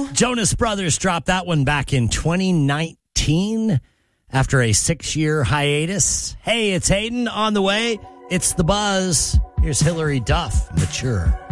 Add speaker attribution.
Speaker 1: Jonas Brothers dropped that one back in 2019 after a 6-year hiatus. Hey, it's Hayden on the way. It's The Buzz. Here's Hillary Duff, Mature.